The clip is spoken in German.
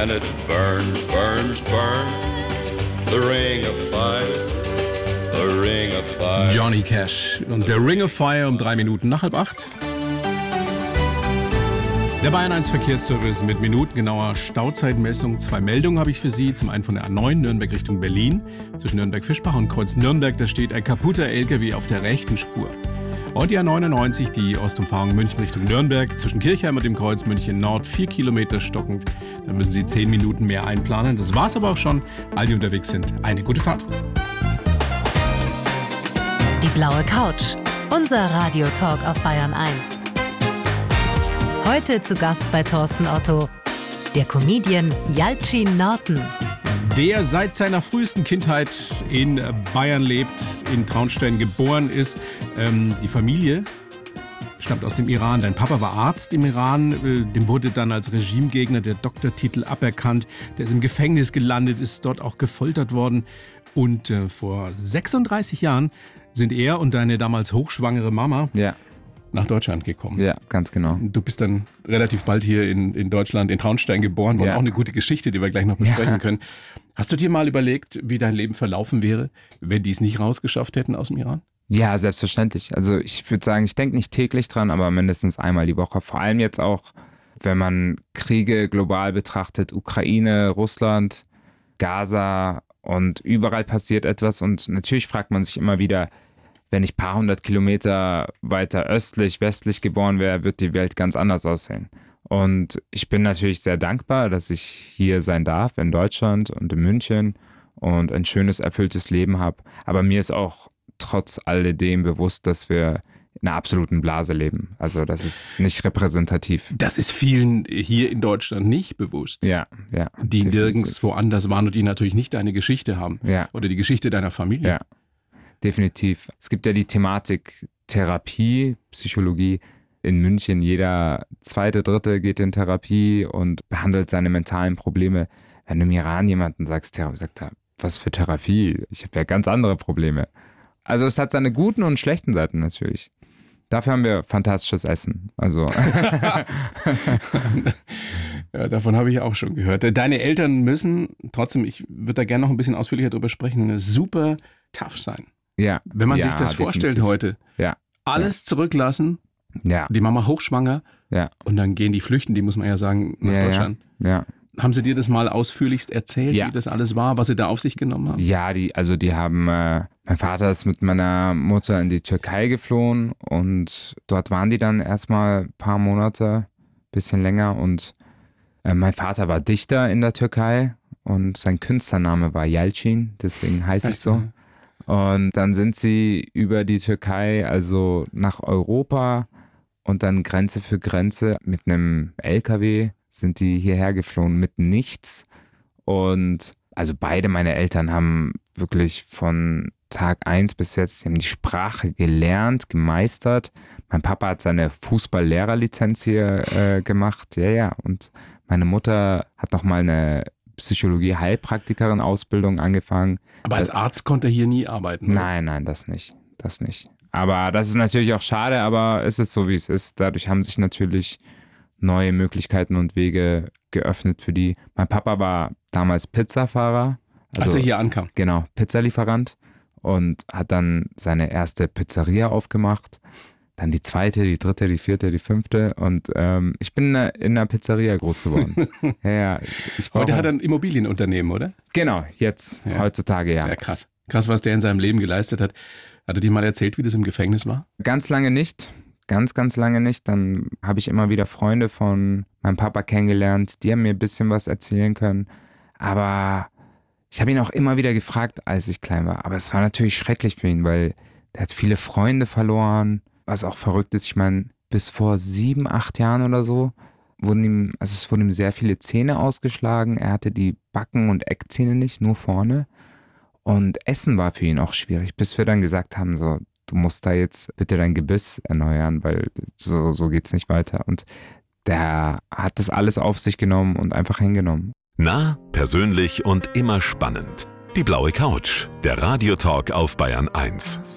and it burns, burns, burns. The Ring of Fire, the Ring of Fire. Johnny Cash und der Ring of Fire um 3 Minuten nach 7:30. Der Bayern 1 Verkehrsservice mit minutengenauer Stauzeitmessung. 2 Meldungen habe ich für Sie. Zum einen von der A9 Nürnberg Richtung Berlin. Zwischen Nürnberg-Fischbach und Kreuz Nürnberg, da steht ein kaputter LKW auf der rechten Spur. Und die A99, die Ostumfahrung München Richtung Nürnberg. Zwischen Kirchheim und dem Kreuz München Nord 4 Kilometer stockend. Da müssen Sie 10 Minuten mehr einplanen. Das war's aber auch schon. All die unterwegs sind, eine gute Fahrt. Die blaue Couch. Unser Radiotalk auf Bayern 1. Heute zu Gast bei Thorsten Otto, der Comedian Yalcin Norton. Der seit seiner frühesten Kindheit in Bayern lebt, in Traunstein geboren ist. Die Familie stammt aus dem Iran. Dein Papa war Arzt im Iran. Dem wurde dann als Regimegegner der Doktortitel aberkannt. Der ist im Gefängnis gelandet, ist dort auch gefoltert worden. Und vor 36 Jahren sind er und deine damals hochschwangere Mama nach Deutschland gekommen. Ja, ganz genau. Du bist dann relativ bald hier in Deutschland, in Traunstein geboren worden. Auch eine gute Geschichte, die wir gleich noch besprechen können. Hast du dir mal überlegt, wie dein Leben verlaufen wäre, wenn die es nicht rausgeschafft hätten aus dem Iran? Ja, selbstverständlich. Also ich würde sagen, ich denke nicht täglich dran, aber mindestens einmal die Woche. Vor allem jetzt auch, wenn man Kriege global betrachtet, Ukraine, Russland, Gaza und überall passiert etwas. Und natürlich fragt man sich immer wieder, wenn ich ein paar 100 Kilometer weiter östlich, westlich geboren wäre, wird die Welt ganz anders aussehen. Und ich bin natürlich sehr dankbar, dass ich hier sein darf, in Deutschland und in München und ein schönes, erfülltes Leben habe. Aber mir ist auch trotz alledem bewusst, dass wir in einer absoluten Blase leben. Also das ist nicht repräsentativ. Das ist vielen hier in Deutschland nicht bewusst. Ja. Die nirgends woanders waren und die natürlich nicht deine Geschichte haben. Ja. Oder die Geschichte deiner Familie. Ja. Definitiv. Es gibt ja die Thematik Therapie, Psychologie. In München jeder zweite, dritte geht in Therapie und behandelt seine mentalen Probleme. Wenn du im Iran jemanden sagst, sagt er, was für Therapie? Ich habe ja ganz andere Probleme. Also es hat seine guten und schlechten Seiten natürlich. Dafür haben wir fantastisches Essen. Also ja, davon habe ich auch schon gehört. Deine Eltern müssen trotzdem, ich würde da gerne noch ein bisschen ausführlicher drüber sprechen, super tough sein. Ja. Wenn man sich das vorstellt heute, alles zurücklassen, die Mama hochschwanger und dann gehen die flüchten, die muss man ja sagen, nach Deutschland. Ja. Haben sie dir das mal ausführlichst erzählt, wie das alles war, was sie da auf sich genommen haben? Ja, die haben, mein Vater ist mit meiner Mutter in die Türkei geflohen und dort waren die dann erstmal ein paar Monate, bisschen länger und mein Vater war Dichter in der Türkei und sein Künstlername war Yalcin, deswegen heiße ich so. Und dann sind sie über die Türkei, also nach Europa und dann Grenze für Grenze mit einem LKW sind die hierher geflohen mit nichts. Und also beide meine Eltern haben wirklich von Tag 1 bis jetzt, sie haben die Sprache gelernt, gemeistert. Mein Papa hat seine Fußball-Lehrerlizenz hier gemacht. Und meine Mutter hat nochmal eine Psychologie-Heilpraktikerin-Ausbildung angefangen. Aber als Arzt konnte er hier nie arbeiten, oder? Nein, das nicht. Aber das ist natürlich auch schade, aber es ist so, wie es ist. Dadurch haben sich natürlich neue Möglichkeiten und Wege geöffnet für die. Mein Papa war damals Pizzafahrer. Als er hier ankam? Genau, Pizzalieferant und hat dann seine erste Pizzeria aufgemacht. Dann die zweite, die dritte, die vierte, die fünfte und ich bin in einer Pizzeria groß geworden. Heute hat er ein Immobilienunternehmen, oder? Genau, jetzt, heutzutage, ja. Ja, krass. Krass, was der in seinem Leben geleistet hat. Hat er dir mal erzählt, wie das im Gefängnis war? Ganz lange nicht. Ganz, ganz lange nicht. Dann habe ich immer wieder Freunde von meinem Papa kennengelernt, die haben mir ein bisschen was erzählen können. Aber ich habe ihn auch immer wieder gefragt, als ich klein war. Aber es war natürlich schrecklich für ihn, weil der hat viele Freunde verloren. Was auch verrückt ist, ich meine, bis vor 7, 8 Jahren oder so wurden ihm sehr viele Zähne ausgeschlagen. Er hatte die Backen- und Eckzähne nicht, nur vorne. Und Essen war für ihn auch schwierig, bis wir dann gesagt haben, so, du musst da jetzt bitte dein Gebiss erneuern, weil so geht's nicht weiter. Und der hat das alles auf sich genommen und einfach hingenommen. Nah, persönlich und immer spannend. Die blaue Couch, der Radiotalk auf Bayern 1.